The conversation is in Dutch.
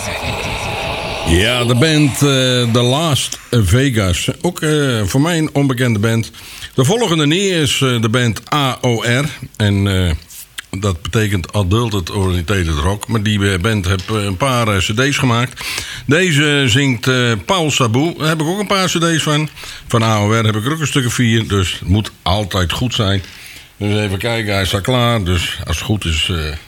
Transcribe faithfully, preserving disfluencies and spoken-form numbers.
Ja, de band uh, The Last Vegas. Ook uh, voor mij een onbekende band. De volgende niet is uh, de band A O R. En uh, dat betekent Adulted Oriented Rock. Maar die band heeft uh, een paar uh, cd's gemaakt. Deze zingt uh, Paul Sabou. Daar heb ik ook een paar cd's van. Van A O R heb ik er ook een stuk of vier. Dus het moet altijd goed zijn. Dus even kijken, hij staat klaar. Dus als het goed is... Uh,